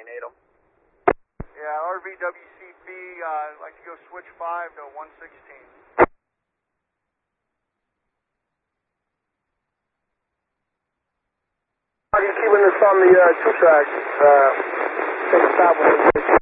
Natum. Yeah, RVWCB, I'd like to go switch 5 to 116. Are you keeping this on the 2 track? Take a stop with it.